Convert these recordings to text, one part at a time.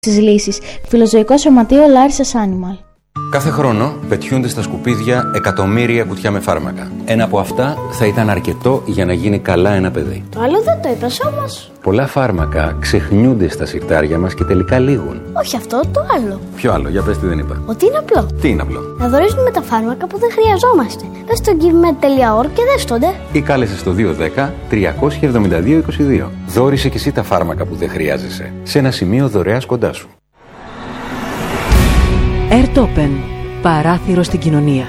Στις λύσεις. Φιλοζωικό Σωματείο Larissa Animal. Κάθε χρόνο πετιούνται στα σκουπίδια εκατομμύρια κουτιά με φάρμακα. Ένα από αυτά θα ήταν αρκετό για να γίνει καλά ένα παιδί. Το άλλο δεν το είπες όμως. Πολλά φάρμακα ξεχνιούνται στα συρτάρια μας και τελικά λήγουν. Όχι αυτό, το άλλο. Ποιο άλλο, για πες τι δεν είπα. Ότι είναι απλό. Τι είναι απλό? Να δωρήσουμε τα φάρμακα που δεν χρειαζόμαστε. Πες στο givemed.org και δέστονται. Ή κάλεσε στο 210-372-22. Δώρισε κι εσύ τα φάρμακα που δεν χρειάζεσαι σε ένα σημείο δωρεάς κοντά σου. Airtopen. Παράθυρο στην κοινωνία.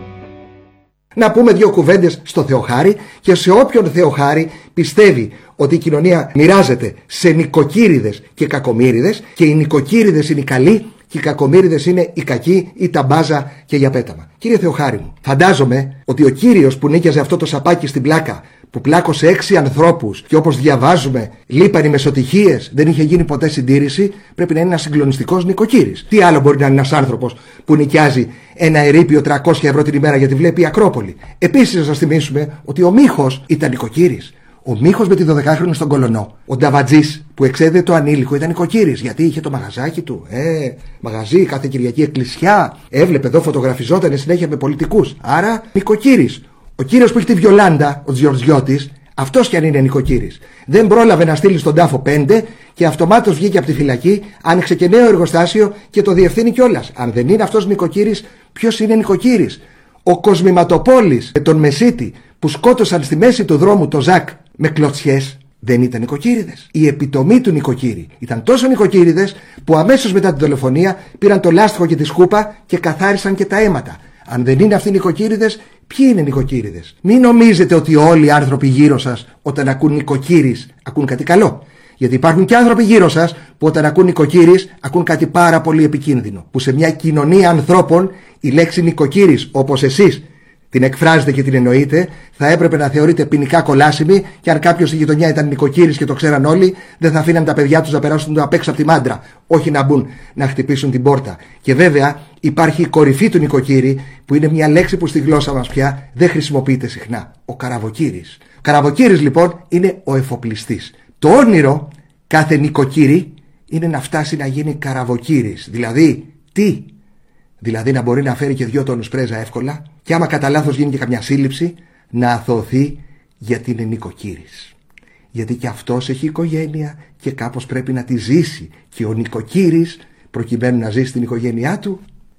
Να πούμε δύο κουβέντες στο Θεοχάρη και σε όποιον Θεοχάρη πιστεύει ότι η κοινωνία μοιράζεται σε νοικοκύριδες και κακομύριδες και οι νοικοκύριδες είναι οι καλοί και οι κακομύριδες είναι οι κακοί ή τα μπάζα και για πέταμα. Κύριε Θεοχάρη μου, φαντάζομαι ότι ο κύριος που νίκιαζε αυτό το σαπάκι στην πλάκα, που πλάκωσε 6 ανθρώπους και όπως διαβάζουμε λείπαν οι μεσοτυχίες, δεν είχε γίνει ποτέ συντήρηση, πρέπει να είναι ένας συγκλονιστικός νοικοκύρης. Τι άλλο μπορεί να είναι ένας άνθρωπος που νοικιάζει ένα ερείπιο 300 ευρώ την ημέρα γιατί βλέπει η Ακρόπολη? Επίσης να σας θυμίσουμε ότι ο Μίχος ήταν νοικοκύρης. Ο Μίχος με τη 12χρονη στον Κολονό. Ο Νταβατζής που εξέδε το ανήλικο ήταν νοικοκύρης γιατί είχε το μαγαζάκι του. Μαγαζί, κάθε Κυριακή εκκλησιά. Έβλεπε εδώ, φωτογραφιζόταν συνέχεια με πολιτικούς. Άρα νοικοκύρης. Ο κύριος που έχει τη Βιολάντα, ο Τζιορτζιώτης, αυτός κι αν είναι νοικοκύρης. Δεν πρόλαβε να στείλει στον τάφο 5 και αυτομάτως βγήκε από τη φυλακή, άνοιξε και νέο εργοστάσιο και το διευθύνει κιόλας. Αν δεν είναι αυτός νοικοκύρης, ποιος είναι νοικοκύρης? Ο Κοσμηματοπόλης με τον Μεσίτη που σκότωσαν στη μέση του δρόμου το Ζακ με κλωτσιές, δεν ήταν νοικοκύριδες? Η επιτομή του νοικοκύρη. Ήταν τόσο νοικοκύριδες που αμέσως μετά την δολοφονία πήραν το λάστιχο και τη σκούπα και καθάρισαν και τα αίματα. Αν δεν είναι αυτοί οι νοικοκύριδες, ποιοι είναι νοικοκύριδες? Μην νομίζετε ότι όλοι οι άνθρωποι γύρω σας όταν ακούν νοικοκύρης ακούν κάτι καλό. Γιατί υπάρχουν και άνθρωποι γύρω σας που όταν ακούν νοικοκύρης ακούν κάτι πάρα πολύ επικίνδυνο. Που σε μια κοινωνία ανθρώπων η λέξη νοικοκύρης, όπως εσείς την εκφράζετε και την εννοείτε, θα έπρεπε να θεωρείται ποινικά κολάσιμη και αν κάποιος στη γειτονιά ήταν νοικοκύρης και το ξέραν όλοι, δεν θα αφήναν τα παιδιά τους να περάσουν απ' έξω από τη μάντρα, όχι να μπουν να χτυπήσουν την πόρτα. Και βέβαια υπάρχει η κορυφή του νοικοκύρη, που είναι μια λέξη που στη γλώσσα μας πια δεν χρησιμοποιείται συχνά. Ο καραβοκύρης. Ο καραβοκύρης λοιπόν είναι ο εφοπλιστής. Το όνειρο κάθε νοικοκύρη είναι να φτάσει να γίνει καραβοκύρης. Δηλαδή, τι? Δηλαδή να μπορεί να φέρει και 2 τόνους πρέζα εύκολα και άμα κατά λάθος γίνει και καμιά σύλληψη να αθωωθεί γιατί είναι νοικοκύρης. Γιατί και αυτός έχει οικογένεια και κάπως πρέπει να τη ζήσει και ο νοικοκύρης προκειμένου να ζήσει την οικογένειά του.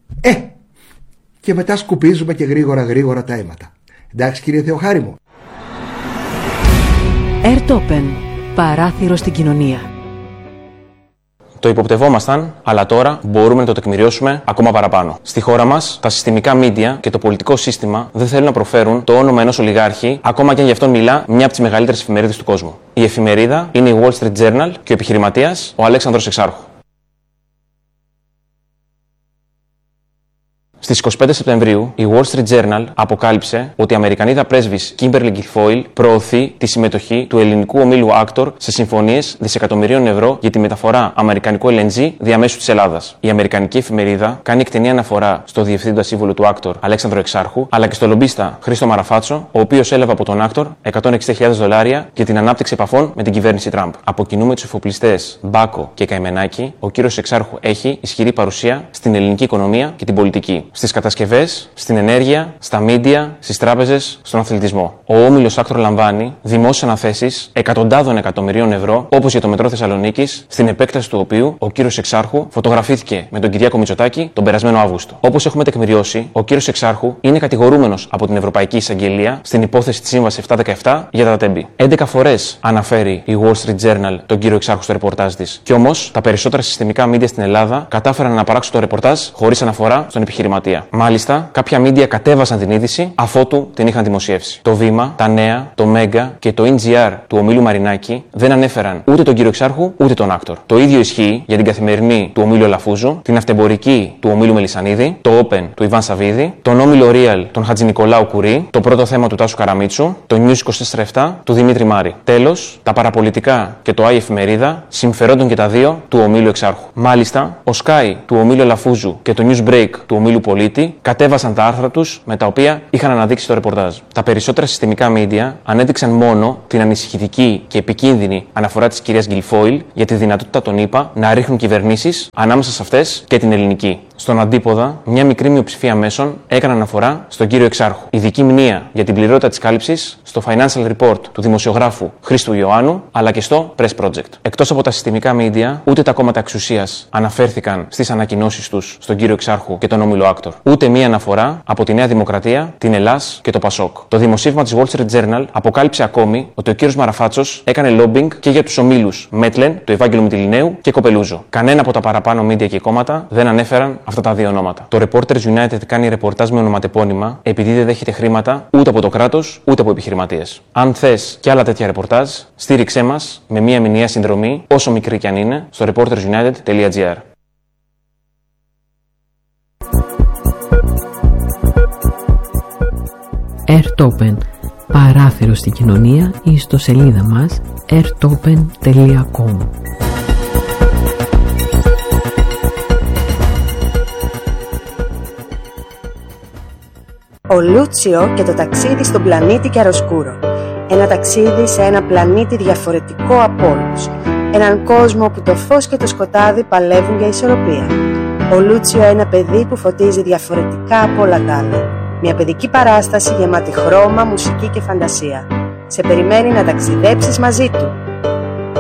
Και μετά σκουπίζουμε και γρήγορα τα αίματα. Εντάξει κύριε Θεοχάρη μου? Airtopen. Παράθυρο στην κοινωνία. Το υποπτευόμασταν, αλλά τώρα μπορούμε να το τεκμηριώσουμε ακόμα παραπάνω. Στη χώρα μας, τα συστημικά μίντια και το πολιτικό σύστημα δεν θέλουν να προφέρουν το όνομα ενός ολιγάρχη, ακόμα και αν γι' αυτόν μιλά μια από τις μεγαλύτερες εφημερίδες του κόσμου. Η εφημερίδα είναι η Wall Street Journal και ο επιχειρηματίας ο Αλέξανδρος Εξάρχου. Στις 25 Σεπτεμβρίου, η Wall Street Journal αποκάλυψε ότι η Αμερικανίδα πρέσβης Kimberly Guilfoyle προωθεί τη συμμετοχή του ελληνικού ομίλου Actor σε συμφωνίες δισεκατομμυρίων ευρώ για τη μεταφορά αμερικανικού LNG διαμέσου της Ελλάδας. Η αμερικανική εφημερίδα κάνει εκτενή αναφορά στο διευθύνοντα σύμβουλο του Actor Αλέξανδρο Εξάρχου, αλλά και στο λομπίστα Χρήστο Μαραφάτσο, ο οποίος έλαβε από τον Actor $160,000 για την ανάπτυξη επαφών με την κυβέρνηση Τραμπ. Από κοινού με τους εφοπλιστές Μπάκο και Καημενάκη, ο κύριος Εξάρχου έχει ισχυρή παρουσία στην ελληνική οικονομία και την πολιτική. Στις κατασκευές, στην ενέργεια, στα μίντια, στις τράπεζες, στον αθλητισμό. Ο όμιλος Actor λαμβάνει δημόσιες αναθέσεις εκατοντάδων εκατομμυρίων ευρώ, όπως για το μετρό Θεσσαλονίκης, στην επέκταση του οποίου ο κύριος Εξάρχου φωτογραφήθηκε με τον Κυριάκο Μητσοτάκη τον περασμένο Αύγουστο. Όπως έχουμε τεκμηριώσει, ο κύριος Εξάρχου είναι κατηγορούμενος από την Ευρωπαϊκή Εισαγγελία στην υπόθεση της Σύμβασης 717 για τα τέμπη. 11 φορές αναφέρει η Wall Street Journal τον κύριο Εξάρχου στο ρεπορτάζ της. Κι όμως, τα περισσότερα συστημικά μίντια στην Ελλάδα κατάφεραν να αναπαράξουν το ρεπορτάζ χωρίς αναφορά στον επιχειρηματία. Μάλιστα, κάποια μίντια κατέβασαν την είδηση αφότου την είχαν δημοσιεύσει. Το Βήμα, τα Νέα, το Μέγκα και το NGR του ομίλου Μαρινάκη δεν ανέφεραν ούτε τον κύριο Εξάρχου ούτε τον Actor. Το ίδιο ισχύει για την Καθημερινή του ομίλου Αλαφούζου, την Αυτεμπορική του ομίλου Μελισσανίδη, το Open του Ιβάν Σαββίδη, τον όμιλο Real των Χατζηνικολάου Κουρί, το Πρώτο Θέμα του Τάσου Καραμίτσου, το News 24/7 του Δημήτρη Μάρη. Τέλος, τα Παραπολιτικά και το Εφημερίδα συμφερόντων και τα δύο του ομίλου Εξάρχου. Μάλιστα, ο Sky του ομίλου Αλαφούζου και το News Break του ομίλου πολίτη κατέβασαν τα άρθρα τους με τα οποία είχαν αναδείξει το ρεπορτάζ. Τα περισσότερα συστημικά μίντια ανέδειξαν μόνο την ανησυχητική και επικίνδυνη αναφορά της κυρίας Γκιλφόιλ για τη δυνατότητα των ΗΠΑ να ρίχνουν κυβερνήσεις, ανάμεσα σε αυτές και την ελληνική. Στον αντίποδα, μια μικρή μειοψηφία μέσων έκανε αναφορά στον κύριο Εξάρχου. Ειδική μνήα για την πληρότητα της κάλυψης στο Financial Report του δημοσιογράφου Χρήστου Ιωάννου, αλλά και στο Press Project. Εκτός από τα συστημικά μίντια, ούτε τα κόμματα εξουσίας αναφέρθηκαν στις ανακοινώσεις τους στον κύριο Εξάρχου και τον όμιλο Άκτορ. Ούτε μία αναφορά από τη Νέα Δημοκρατία, την Ελλάς και το Πασόκ. Το δημοσίευμα της Wall Street Journal αποκάλυψε ακόμη ότι ο κύριος Μαραφάτσος έκανε lobbying και για τους ομίλους Μέτλεν, του Ευάγγελου Μητυλινέου και Κοπελούζο. Κανένα από τα παραπάνω μίντια και κόμματα δεν ανέφεραν αυτά τα δύο ονόματα. Το Reporters United κάνει ρεπορτάζ με ονοματεπώνυμα επειδή δεν δέχεται χρήματα ούτε από το κράτος ούτε από επιχειρηματίες. Αν θες και άλλα τέτοια ρεπορτάζ, στήριξέ μας με μία μηνιαία συνδρομή, όσο μικρή κι αν είναι, στο reportersunited.gr. Airtopen, παράθυρο στην κοινωνία, ή στο σελίδα μας airtopen.com. Ο Λούτσιο και το ταξίδι στον πλανήτη Κιαροσκούρο. Ένα ταξίδι σε ένα πλανήτη διαφορετικό από όλους. Έναν κόσμο όπου το φως και το σκοτάδι παλεύουν για ισορροπία. Ο Λούτσιο, ένα παιδί που φωτίζει διαφορετικά από όλα τα άλλα. Μια παιδική παράσταση γεμάτη χρώμα, μουσική και φαντασία. Σε περιμένει να ταξιδέψεις μαζί του.